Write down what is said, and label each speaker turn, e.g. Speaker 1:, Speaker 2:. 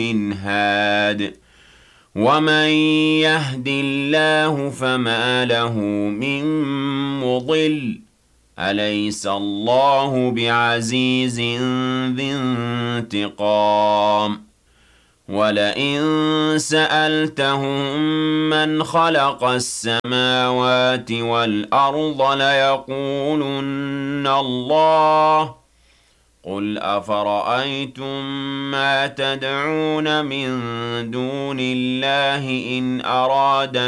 Speaker 1: مِّنْ هَادٍ وَمَن يَهْدِ اللَّهُ فَمَا لَهُ مِن مُّضِلٍّ أَلَيْسَ اللَّهُ بِعَزِيزٍ ذِي انتِقَامٍ وَلَئِن سَأَلْتَهُم مَّنْ خَلَقَ السَّمَاوَاتِ وَالْأَرْضَ لَيَقُولُنَّ اللَّهُ قُلْ أَفَرَأَيْتُم مَّا تَدْعُونَ مِن دُونِ اللَّهِ إِنْ أَرَادَنِي